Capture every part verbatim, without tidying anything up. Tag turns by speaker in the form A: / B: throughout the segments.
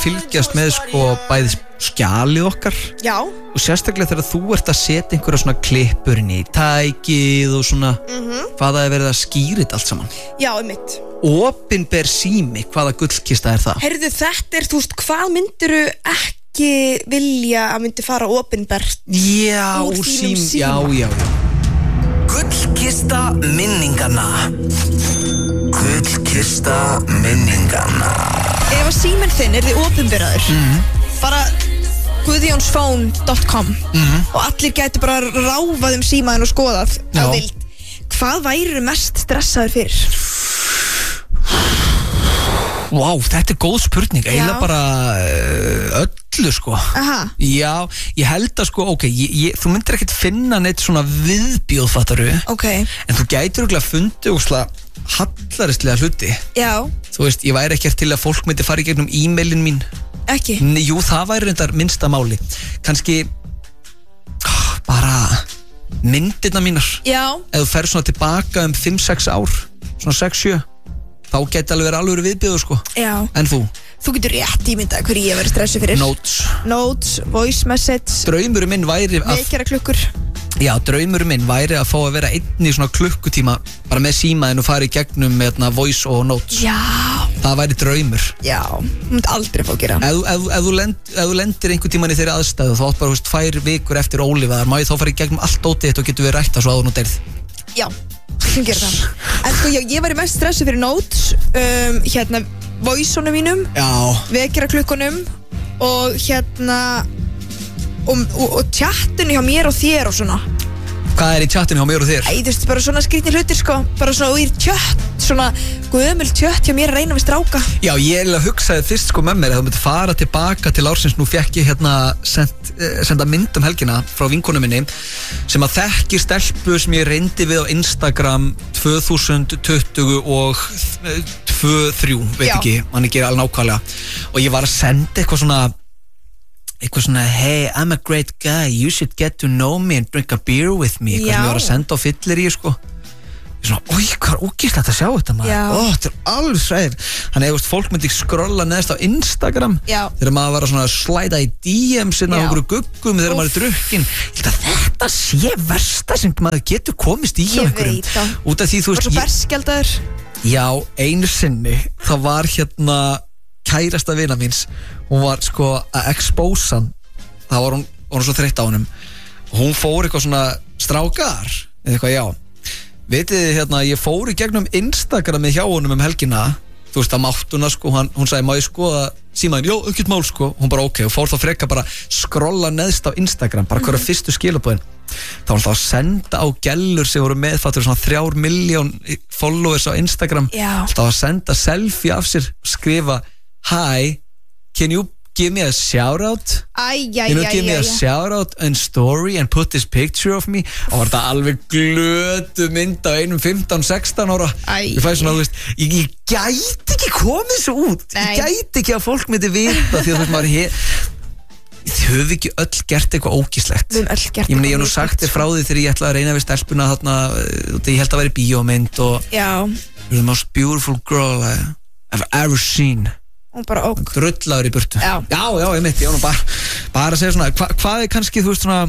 A: fylgjast með sko bæði skjalið okkar.
B: Já.
A: Og sérstaklega þegar þú ert að setja einhverja svona klippur inn í tækið og svona
B: mm-hmm.
A: hvaða er verið að skýra þetta allt saman.
B: Já, einmitt.
A: Opinber sími, hvaða gullkista er það?
B: Heyrðu, þetta er, þú veist, hvað myndirðu ekki vilja að myndi fara opinbert?
A: Já,
B: úr
A: sím,
B: þínum síma?
A: já, já, já.
C: Gullkista minningana. Gullkista minningana.
B: Ef að síminn þinn er þið opinberaður
A: mm-hmm.
B: bara guðjónsphone dot com
A: mm-hmm.
B: og allir gæti bara ráfað um símaðin og skoðað
A: Já.
B: að vild. Hvað væri mest stressaður fyrir?
A: Vá, wow, þetta er góð spurning. Eiginlega bara uh, öllu sko.
B: Aha.
A: Já, ég held að sko, ok, ég, ég, þú myndir ekkert finna neitt svona viðbjóð, fattaru.
B: Ok.
A: En þú gætir örugglega fundið ógeðslega hallaristlega hluti.
B: Já.
A: Þú veist, ég væri ekkert til að fólk myndi fara í gegnum e-mailin mín.
B: Ekki?
A: Nei, jú, það væri reyndar minnsta máli. Kanski oh, bara myndirna mínar.
B: Já.
A: Ef þú fer svona tilbaka um fimm sex ár, svona sex sjö, þá geti alveg verið alveg viðbjóður sko.
B: Já.
A: En þú?
B: Þú getur rétt ímyndað hverju ég verið stressuð fyrir.
A: Notes.
B: Notes, voice message.
A: Draumurinn minn væri að
B: Vekjara klukkur.
A: Já, draumurinn minn væri að fá að vera einn í svona klukkutíma bara með símaðin og fara í gegnum með hérna, voice og notes.
B: Já.
A: Það væri draumur.
B: Já, þú myndi aldrei fá að gera.
A: Ef, ef, ef, þú lend, ef þú lendir einhvern tíman í þeirri aðstæðu þá átt bara, þú veist, tvær vikur eftir ólifaðar, má ég þá fara í gegnum allt ótið þetta og getur við rætt það svo áður nú deyrð.
B: Já, þú gerir það. En sko, já, ég væri mest stressuð fyrir notes, um, hérna, voice-onum mínum,
A: Já.
B: vekjara klukkunum og hérna, og, og, og chattinu hjá mér og þér og svona.
A: Hvað er í chattinu hjá mér og þér?
B: Æ, þú veist, bara svona skrýtnir hlutir, sko. Bara svona, og í chat, svona gömul chat hjá mér að reyna við stráka.
A: Já, ég er að hugsaði fyrst sko með mér að þú myndi fara tilbaka til ársins. Nú fekk ég hérna send, senda mynd um helgina frá vinkonu minni sem að þekkir stelpu sem ég reyndi við á Instagram tvö þúsund tuttugu og tvö þrjú, veit
B: Já.
A: ekki, mann ekki alveg nákvæmlega. Og ég var að senda eitthvað svona eitthvað svona, hey, I'm a great guy, you should get to know me and drink a beer with me, eitthvað
B: Já.
A: sem ég var að senda á fyllir í sko. Ég svona, oi, hvað er ógeðslegt að sjá þetta maður.
B: Já.
A: Ó, þetta er alveg svæðir. Þannig að, þú veist, fólk myndi skrolla neðst á Instagram
B: Já.
A: þegar maður var að svona slæda í D Ms inn á
B: Já.
A: einhverju guggum þegar
B: Úff.
A: maður er drukkin. Ég held að þetta sé versta sem maður getur komist í hjá
B: Ég
A: einhverjum.
B: veit það.
A: Út af því, þú
B: Og svo
A: veist, ég,
B: berskjaldaður.
A: já, einu sinni það var hérna kærasta vina míns, hún var sko að expósa hann. Það var hún, var hún svo þreytt á honum. Hún fór eitthvað svona strákar, eða eitthvað, já. Vitið þið hérna, ég fór í gegnum Instagramið hjá honum um helgina. Þú veist, það mátt hún að sko, hann, hún sagði, má ég skoða símaðin? Já, ekkert mál sko. Hún bara, ok, og fór þá freka bara skrolla neðst á Instagram, bara hverja fyrstu skilabóðin. Þá var hann þá að senda á gellur sem voru meðfattur svona þrjár miljón followers á Instagram.
B: Já.
A: Þá að senda selfie af sér, skrifa, hi, can you give me a shout out?
B: Æ, já,
A: You know,
B: já,
A: give me
B: já,
A: a
B: já.
A: shout out and story and put this picture of me. Og var þetta alveg glötu mynd á einum fimmtán sextán ára.
B: Æ.
A: Ég fæ svona, þú veist, ég, ég gæti ekki komið svo út.
B: Nei.
A: Ég gæti ekki að fólk myndi vita. Því að þú veist, maður hef Þið höfum ekki öll gert eitthvað ógíslegt.
B: Við höfum öll gert
A: Ég meina, ég hef
B: eitthvað
A: nú sagt þér
B: ógeðslegt,
A: frá því þegar ég ætlaði að reyna við stelpuna þarna, uh, ég held að vera bíómynd og
B: Já,
A: you're the most beautiful girl I, I've ever seen.
B: og bara ók.
A: Drullaður í burtu.
B: Já.
A: já, já, ég mitt, ég var nú bara bara að segja svona, hva, hvað er kannski, þú veist svona,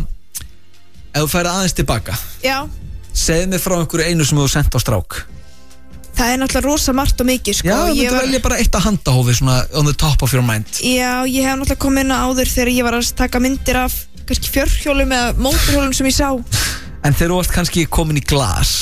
A: ef þú færi aðeins tilbaka,
B: Já,
A: segð mér frá einhverju einu sem þú sendt á strák.
B: það er náttúrulega rosa margt og mikið, sko.
A: Já, þú
B: Ég
A: myndir
B: var-
A: velja bara eitt að handahófi svona on the top of your mind.
B: Já, ég hef náttúrulega komið inn á áður þegar ég var að taka myndir af kannski fjörhjólum eða mótorhjólum sem ég sá.
A: En þegar þú varst kannski komin í glas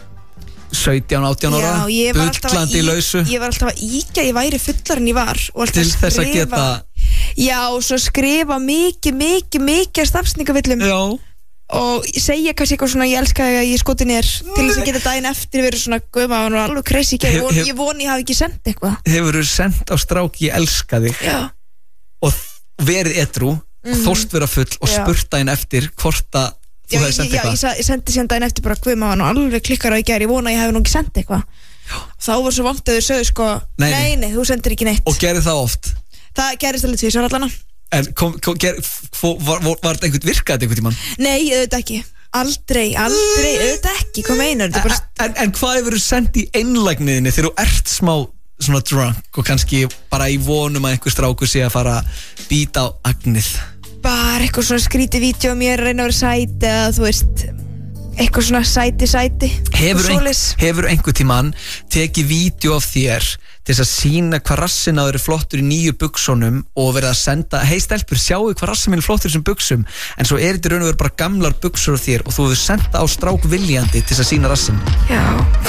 A: sautján, átján ára,
B: Já, ég var alltaf að
A: bullandi í lausu,
B: Ég var alltaf að íkja, ég væri fullar en ég var og alltaf
A: til þess að geta,
B: Já, og svo skrifa mikið, mikið, mikið stafsningavillum
A: já,
B: og segja kannski eitthvað svona ég elska þig að ég skoti nér til þess að geta daginn eftir verið svona guðma og alveg crazy ég,
A: Hef-
B: von,
A: hef-
B: ég voni ég hafi ekki sendt eitthvað.
A: hefur þú sendt á strák ég elska þig
B: Já,
A: og verið edrú og þóst vera full og
B: Já.
A: spurt daginn eftir hvort að þú
B: já,
A: hefði
B: ég,
A: sendt
B: já ég,
A: eitthvað.
B: sa- ég sendi síðan daginn eftir bara guðma og alveg klikkar á í gær, ég vona að ég hafi nú ekki sendt eitthvað. Þá var svo vant að þau sögðu sko
A: Nei,
B: nei,
A: nei.
B: nei, þú sendir ekki neitt.
A: Og gerði það oft.
B: Það gerist alveg tvisvar allana.
A: En kom, kom, ger, fó, var, var, var þetta einhvern virkaði einhvern tímann?
B: Nei, auðvitað ekki. Aldrei, aldrei, auðvitað ekki. Hvað meinar þetta?
A: En,
B: Bara,
A: en, en hvað hefur þú sendt í einlægniðinni þegar þú ert smá svona drunk og kannski bara í vonum að einhver strákur sé að fara að býta á agnið?
B: Bara eitthvað svona skrítið vídeo að mér reyna að vera sæti eða þú veist eitthvað svona sæti sæti
A: Hefur, ein,
B: svoleiðis.
A: hefur einhver tímann tekið vídeo af þér til þess að sína hvað rassin á þér er flottur í nýju buxunum og verið að senda, hei stelpur, sjáu hvað rassin minn er flottur í þessum buxum, en svo er þetta raun og verið bara gamlar buxur af þér og þú hefur senda á strák viljandi til þess að sína rassin?
B: Já